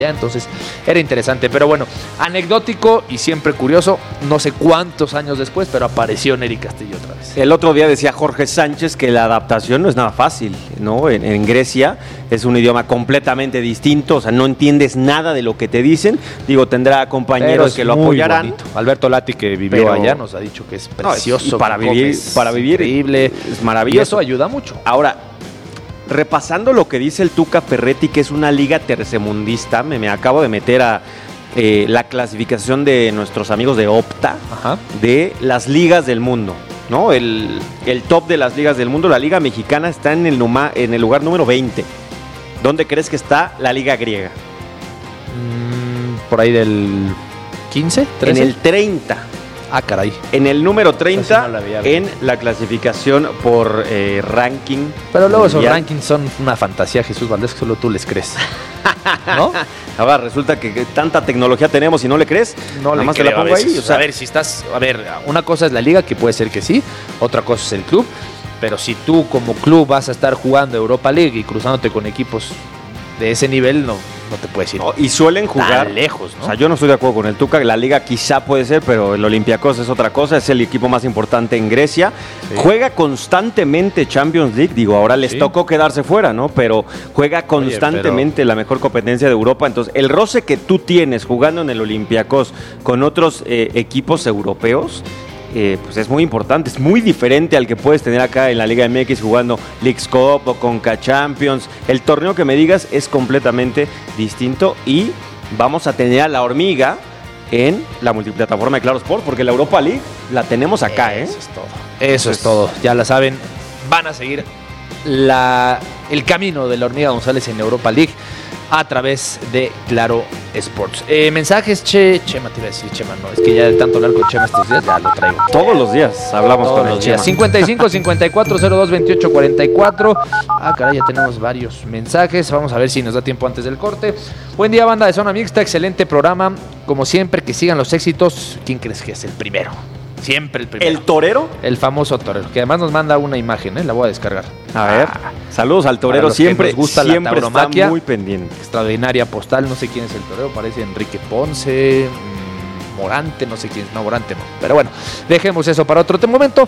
Entonces era interesante, pero bueno, anecdótico y siempre curioso. No sé cuántos años después, pero apareció Neri Castillo otra vez. El otro día decía Jorge Sánchez que la adaptación no es nada fácil, ¿no? En Grecia es un idioma completamente distinto, o sea, no entiendes nada de lo que te dicen. Digo, tendrá compañeros que lo apoyarán. Bonito. Alberto Lati, que vivió allá, nos ha dicho que es precioso. No, y para vivir increíble, es maravilloso. Y eso ayuda mucho. Ahora, repasando lo que dice el Tuca Ferretti, que es una liga tercermundista, me acabo de meter a la clasificación de nuestros amigos de Opta, de las ligas del mundo, ¿no? El top de las ligas del mundo. La Liga Mexicana está en el lugar número 20. ¿Dónde crees que está la Liga Griega? Por ahí del 15, 13. En el 30. Ah, caray. En el número 30 en la clasificación por ranking. Pero luego esos rankings son una fantasía, Jesús Valdés, que solo tú les crees. ¿No? Ahora resulta que tanta tecnología tenemos y no le crees. No, nada más te la pongo ahí. O sea, una cosa es la liga, que puede ser que sí, otra cosa es el club. Pero si tú como club vas a estar jugando Europa League y cruzándote con equipos de ese nivel, no te puedes ir. No, y suelen jugar tan lejos, ¿no? O sea, yo no estoy de acuerdo con el Tuca. La liga quizá puede ser, pero el Olympiacos es otra cosa. Es el equipo más importante en Grecia. Sí. Juega constantemente Champions League. Digo, ahora les tocó quedarse fuera, ¿no? Pero juega constantemente la mejor competencia de Europa. Entonces, el roce que tú tienes jugando en el Olympiacos con otros equipos europeos, pues es muy importante, es muy diferente al que puedes tener acá en la Liga MX jugando Leagues Cup o Conca Champions. El torneo que me digas es completamente distinto y vamos a tener a la hormiga en la multiplataforma de Claro Sport, porque la Europa League la tenemos acá. Eso es todo. Eso es todo. Ya la saben, van a seguir el camino de la hormiga González en Europa League a través de Claro Sports. Mensajes, Chema, te iba a decir Chema, no, es que ya de tanto hablar con Chema estos días, ya lo traigo. Todos los días hablamos todos con los días. 55 54 02 28 44. Ah, caray, ya tenemos varios mensajes. Vamos a ver si nos da tiempo antes del corte. Buen día, banda de Zona Mixta, excelente programa. Como siempre, que sigan los éxitos. ¿Quién crees que es el primero? Siempre el primero. ¿El torero? El famoso torero, que además nos manda una imagen, la voy a descargar. A ver, saludos al torero, siempre gusta siempre la tauromaquia, está muy pendiente. Extraordinaria postal, no sé quién es el torero, parece Enrique Ponce, Morante, no sé quién es, no, Morante no. Pero bueno, dejemos eso para otro momento.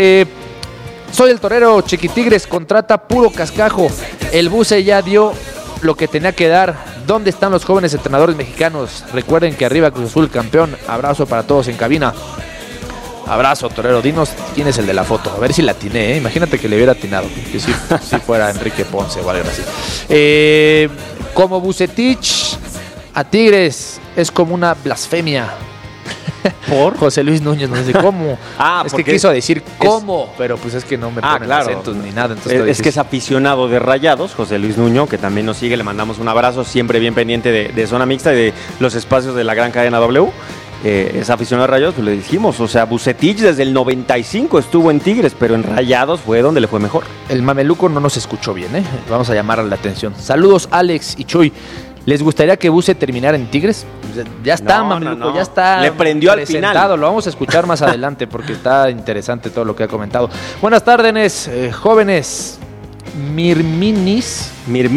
Soy el torero, Chiquitigres contrata puro cascajo. El Buce ya dio lo que tenía que dar. ¿Dónde están los jóvenes entrenadores mexicanos? Recuerden que arriba Cruz Azul campeón. Abrazo para todos en cabina. Abrazo, torero. Dinos quién es el de la foto. A ver si la atiné, ¿eh? Imagínate que le hubiera atinado. Que si fuera Enrique Ponce o algo así. Como Bucetich a Tigres es como una blasfemia. ¿Por? José Luis Núñez, no sé cómo. Es que quiso decir cómo, pero pues es que no me ponen acentos ni nada. Entonces es que es aficionado de Rayados, José Luis Nuño, que también nos sigue. Le mandamos un abrazo, siempre bien pendiente de Zona Mixta y de los espacios de la gran cadena W. Es aficionado a Rayados, pues le dijimos, o sea, Bucetich desde el 95 estuvo en Tigres, pero en Rayados fue donde le fue mejor. El mameluco no nos escuchó bien, vamos a llamarle la atención. Saludos, Alex y Chuy. ¿Les gustaría que Buce terminara en Tigres? Ya está, mameluco, ya está. Le prendió al final. Lo vamos a escuchar más adelante porque está interesante todo lo que ha comentado. Buenas tardes, jóvenes. Mirmingis,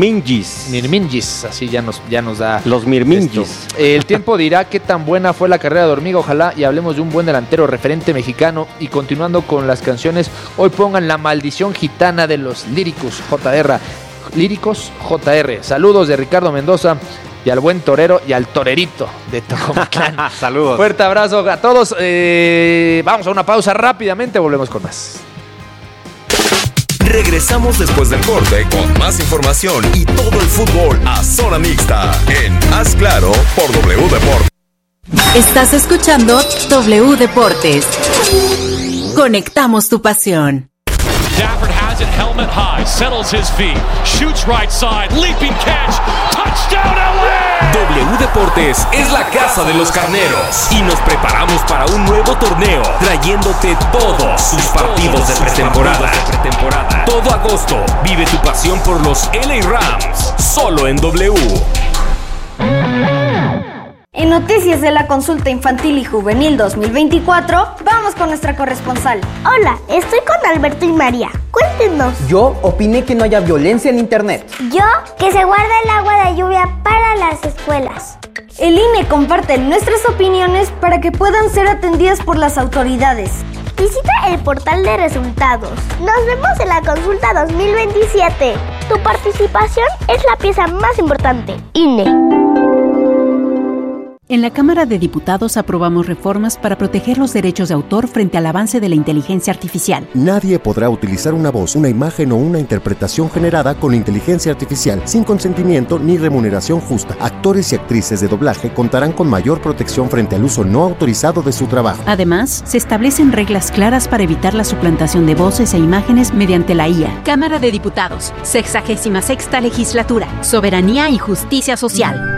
así ya nos da. Los Mirmingis. El tiempo dirá qué tan buena fue la carrera de Hormiga, ojalá y hablemos de un buen delantero referente mexicano. Y continuando con las canciones, hoy pongan La Maldición Gitana de los Líricos JR. Saludos de Ricardo Mendoza y al buen torero y al torerito de Tocomatlán. Saludos. Fuerte abrazo a todos. Vamos a una pausa rápidamente, volvemos con más. Regresamos después del corte con más información y todo el fútbol a Zona Mixta en Haz Claro por W Deportes. Estás escuchando W Deportes. Conectamos tu pasión. Stafford has it, helmet high, settles his feet, shoots right side, leaping catch, touchdown LA! W Deportes es la casa de los carneros y nos preparamos para un nuevo torneo, trayéndote todos sus partidos de pretemporada. Todo agosto, vive tu pasión por los LA Rams, solo en W. En En noticias de la consulta infantil y juvenil 2024, vamos con nuestra corresponsal. Hola, estoy con Alberto y María. Cuéntenos. Yo opiné que no haya violencia en internet. Yo, que se guarde el agua de lluvia para las escuelas. El INE comparte nuestras opiniones para que puedan ser atendidas por las autoridades. Visita el portal de resultados. Nos vemos en la consulta 2027. Tu participación es la pieza más importante. INE. En la Cámara de Diputados aprobamos reformas para proteger los derechos de autor frente al avance de la inteligencia artificial. Nadie podrá utilizar una voz, una imagen o una interpretación generada con inteligencia artificial sin consentimiento ni remuneración justa. Actores y actrices de doblaje contarán con mayor protección frente al uso no autorizado de su trabajo. Además, se establecen reglas claras para evitar la suplantación de voces e imágenes mediante la IA. Cámara de Diputados, 66ª Legislatura, Soberanía y Justicia Social.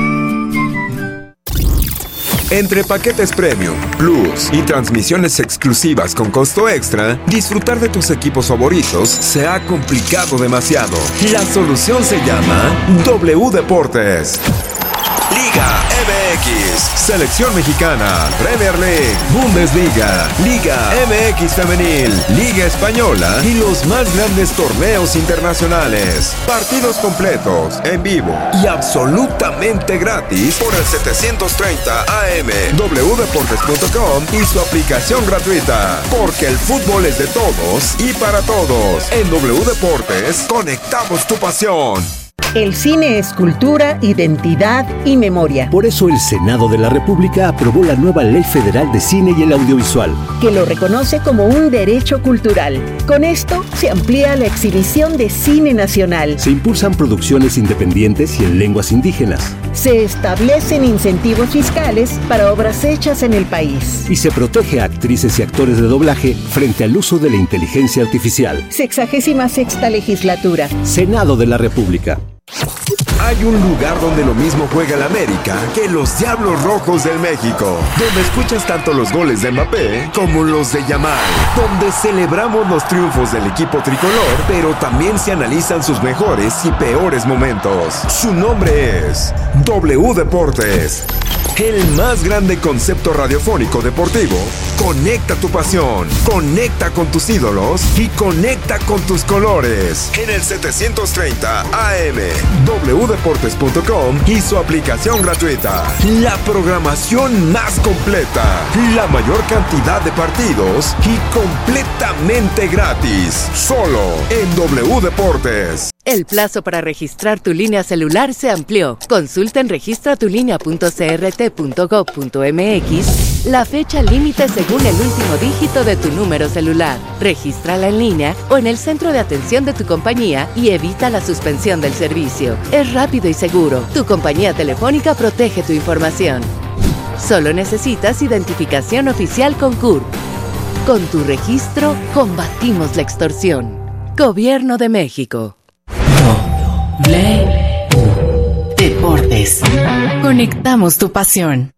Entre paquetes Premium, Plus y transmisiones exclusivas con costo extra, disfrutar de tus equipos favoritos se ha complicado demasiado. La solución se llama W Deportes. Liga MX, Selección Mexicana, Premier League, Bundesliga, Liga MX Femenil, Liga Española y los más grandes torneos internacionales. Partidos completos, en vivo y absolutamente gratis por el 730 AM, wdeportes.com y su aplicación gratuita. Porque el fútbol es de todos y para todos. En W Deportes, conectamos tu pasión. El cine es cultura, identidad y memoria. Por eso el Senado de la República aprobó la nueva Ley Federal de Cine y el Audiovisual, que lo reconoce como un derecho cultural. Con esto se amplía la exhibición de cine nacional. Se impulsan producciones independientes y en lenguas indígenas. Se establecen incentivos fiscales para obras hechas en el país. Y se protege a actrices y actores de doblaje frente al uso de la inteligencia artificial. 66ª Legislatura. Senado de la República. Hay un lugar donde lo mismo juega el América que los Diablos Rojos del México, donde escuchas tanto los goles de Mbappé como los de Yamal, donde celebramos los triunfos del equipo tricolor, pero también se analizan sus mejores y peores momentos. Su nombre es W Deportes. El más grande concepto radiofónico deportivo. Conecta tu pasión, conecta con tus ídolos y conecta con tus colores. En el 730 AM, wdeportes.com y su aplicación gratuita. La programación más completa, la mayor cantidad de partidos y completamente gratis. Solo en W Deportes. El plazo para registrar tu línea celular se amplió. Consulta en registratulinea.crt.gov.mx la fecha límite según el último dígito de tu número celular. Regístrala en línea o en el centro de atención de tu compañía y evita la suspensión del servicio. Es rápido y seguro. Tu compañía telefónica protege tu información. Solo necesitas identificación oficial con CURP. Con tu registro, combatimos la extorsión. Gobierno de México. Deportes. Conectamos tu pasión.